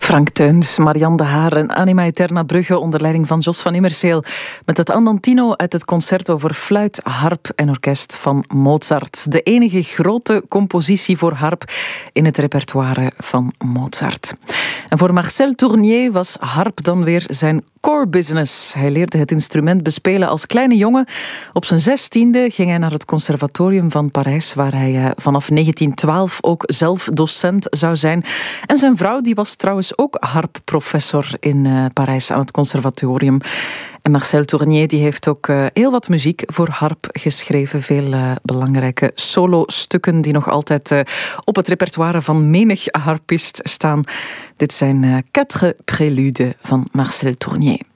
Frank Teuns, Marianne de Haar en Anima Eterna Brugge onder leiding van Jos van Immerseel met het Andantino uit het concerto voor fluit, harp en orkest van Mozart. De enige grote compositie voor harp in het repertoire van Mozart. En voor Marcel Tournier was harp dan weer zijn core business. Hij leerde het instrument bespelen als kleine jongen. Op zijn 16e ging hij naar het conservatorium van Parijs, waar hij vanaf 1912 ook zelf docent zou zijn. En zijn vrouw die was trouwens ook harpprofessor in Parijs aan het conservatorium. En Marcel Tournier die heeft ook heel wat muziek voor harp geschreven. Veel belangrijke solo-stukken die nog altijd op het repertoire van menig harpist staan. Dit zijn 4 préludes van Marcel Tournier.